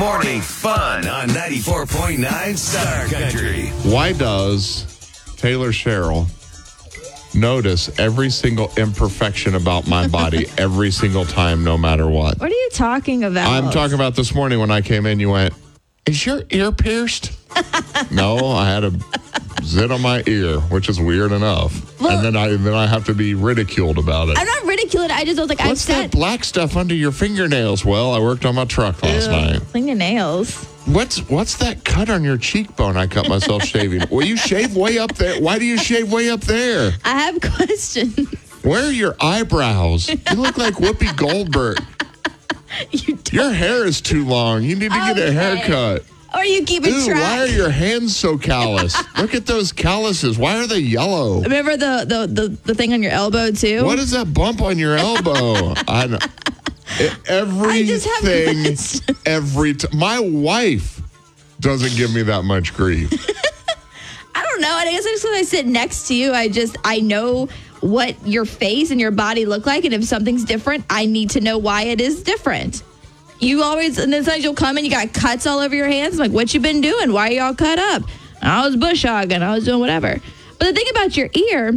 Morning fun on 94.9 Star Country. Why does Taylor Sherrill notice every single imperfection about my body every single time, no matter what? What are you talking about? I'm talking about this morning when I came in, you went, is your ear pierced? No, I had a zit on my ear, which is weird enough. Well, and then I have to be ridiculed about it. I'm not ridiculing it. I just was like, What's that black stuff under your fingernails? Well, I worked on my truck last night. Fingernails. What's that cut on your cheekbone I cut myself shaving? Well, you shave way up there. Why do you shave way up there? I have questions. Where are your eyebrows? You look like Whoopi Goldberg. Your hair is too long. You need to get a haircut. Or you keep it track. Why are your hands so callous? Look at those calluses. Why are they yellow? Remember the thing on your elbow, too? What is that bump on your elbow? I know. Everything, every time. My wife doesn't give me that much grief. I don't know. I guess just because I sit next to you, I know what your face and your body look like. And if something's different, I need to know why it is different. You always, and then sometimes you'll come and you got cuts all over your hands. I'm like, what you been doing? Why are you all cut up? I was bush hogging. I was doing whatever. But the thing about your ear,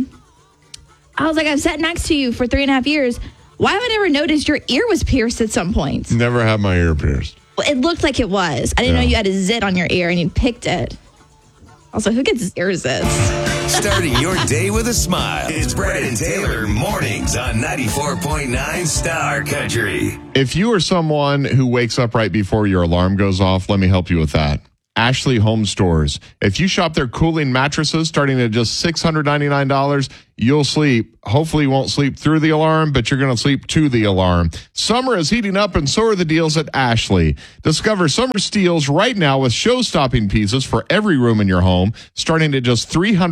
I was like, I've sat next to you for 3.5 years. Why have I never noticed your ear was pierced at some point? Never had my ear pierced. Well, it looked like it was. I didn't know you had a zit on your ear and you picked it. Also, who gets ear zits? Starting your day with a smile. It's Brad and Taylor mornings on 94.9 Star Country. If you are someone who wakes up right before your alarm goes off, let me help you with that. Ashley Home Stores. If you shop their cooling mattresses starting at just $699, you'll sleep. Hopefully you won't sleep through the alarm, but you're going to sleep to the alarm. Summer is heating up, and so are the deals at Ashley. Discover summer steals right now with show-stopping pieces for every room in your home, starting at just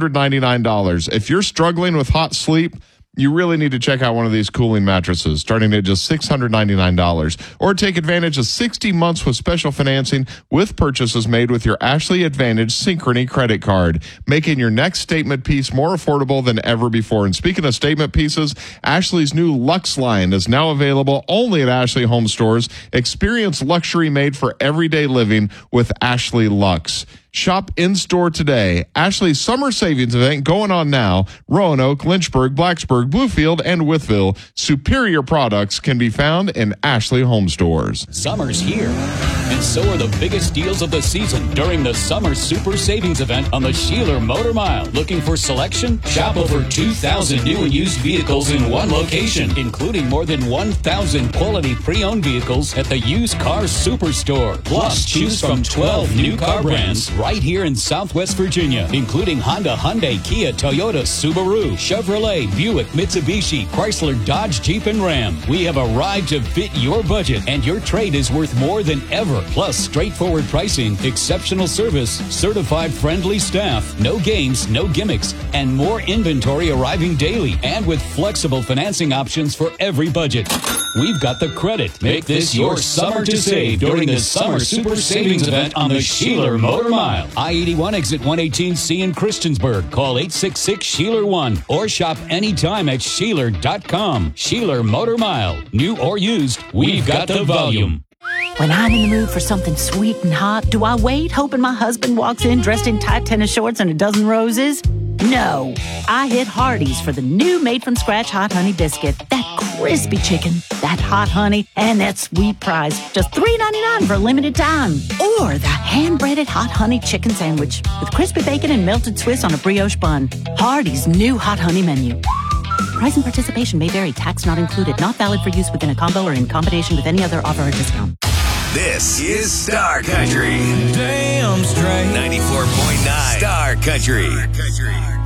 $399. If you're struggling with hot sleep, you really need to check out one of these cooling mattresses, starting at just $699. Or take advantage of 60 months with special financing with purchases made with your Ashley Advantage Synchrony credit card, making your next statement piece more affordable than ever before. And speaking of statement pieces, Ashley's new Luxe line is now available only at Ashley Home Stores. Experience luxury made for everyday living with Ashley Luxe. Shop in-store today. Ashley's summer savings event going on now. Roanoke, Lynchburg, Blacksburg, Bluefield, and Wytheville. Superior products can be found in Ashley Home Stores. Summer's here, and so are the biggest deals of the season during the Summer Super Savings Event on the Sheeler Motor Mile. Looking for selection? Shop over 2,000 new and used vehicles in one location, including more than 1,000 quality pre-owned vehicles at the Used Car Superstore. Plus, choose from 12 new car brands right here in Southwest Virginia, including Honda, Hyundai, Kia, Toyota, Subaru, Chevrolet, Buick, Mitsubishi, Chrysler, Dodge, Jeep, and Ram. We have a ride to fit your budget, and your trade is worth more than ever. Plus, straightforward pricing, exceptional service, certified friendly staff, no games, no gimmicks, and more inventory arriving daily, and with flexible financing options for every budget. We've got the credit. Make this your summer to save during the Summer Super Savings Event on the Sheeler Motor Mile. I-81 exit 118C in Christiansburg. Call 866-SHEELER1 or shop anytime at Sheeler.com. Sheeler Motor Mile. New or used, we've got the volume. When I'm in the mood for something sweet and hot, do I wait hoping my husband walks in dressed in tight tennis shorts and a dozen roses? No. I hit Hardee's for the new made-from-scratch Hot Honey Biscuit. That crispy chicken, that hot honey, and that sweet prize. Just $3.99 for a limited time. Or the hand-breaded Hot Honey Chicken Sandwich with crispy bacon and melted Swiss on a brioche bun. Hardee's new Hot Honey menu. Price and participation may vary. Tax not included. Not valid for use within a combo or in combination with any other offer or discount. This is Star Country. Damn straight. 94.9 Star Country.